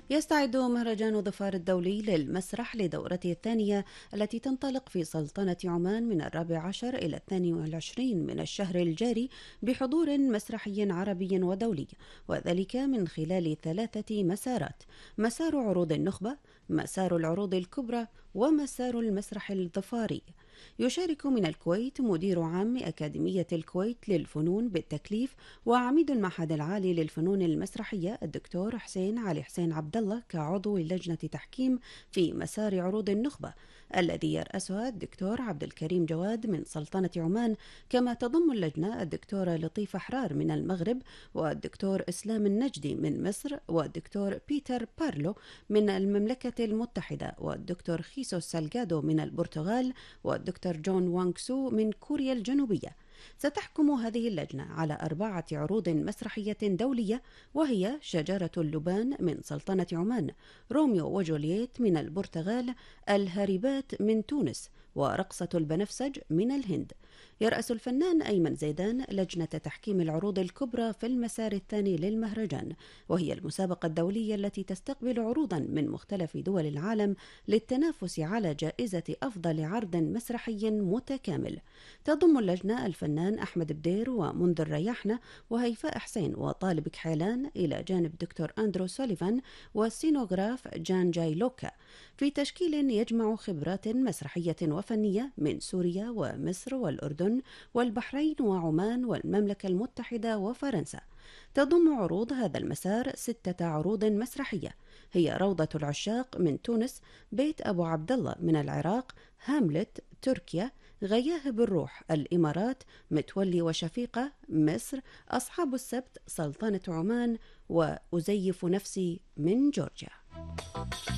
يستعد مهرجان ظفار الدولي للمسرح لدورته الثانية التي تنطلق في سلطنة عمان من 14 إلى 22 من الشهر الجاري بحضور مسرحي عربي ودولي، وذلك من خلال 3 مسارات: مسار عروض النخبة، مسار العروض الكبرى، ومسار المسرح الظفاري. يشارك من الكويت مدير عام أكاديمية الكويت للفنون بالتكليف وعميد المعهد العالي للفنون المسرحية الدكتور حسين علي حسين عبد الله كعضو لجنة تحكيم في مسار عروض النخبة، الذي يرأسها الدكتور عبد الكريم جواد من سلطنة عمان، كما تضم اللجنة الدكتورة لطيفة حرار من المغرب، والدكتور إسلام النجدي من مصر، والدكتور بيتر بارلو من المملكة المتحدة، والدكتور خيسو سالغادو من البرتغال، والدكتور جون وانغ سو من كوريا الجنوبية. ستحكم هذه اللجنة على 4 عروض مسرحية دولية، وهي شجرة اللبان من سلطنة عمان، روميو وجولييت من البرتغال، الهاربات من تونس، ورقصة البنفسج من الهند. يرأس الفنان أيمن زيدان لجنة تحكيم العروض الكبرى في المسار الثاني للمهرجان، وهي المسابقة الدولية التي تستقبل عروضا من مختلف دول العالم للتنافس على جائزة أفضل عرض مسرحي متكامل. تضم اللجنة الفنان أحمد بدير ومنذر رياحنة وهيفاء حسين وطالب كحيلان، إلى جانب دكتور أندرو سوليفان والسينوغراف جان جاي لوكا، في تشكيل يجمع خبرات مسرحية وفنية من سوريا ومصر والأردن والبحرين وعمان والمملكة المتحدة وفرنسا. تضم عروض هذا المسار 6 عروض مسرحية، هي روضة العشاق من تونس، بيت أبو عبد الله من العراق، هاملت تركيا، غياهب الروح الإمارات، متولي وشفيقة مصر، أصحاب السبت سلطنة عمان، وأزيف نفسي من جورجيا.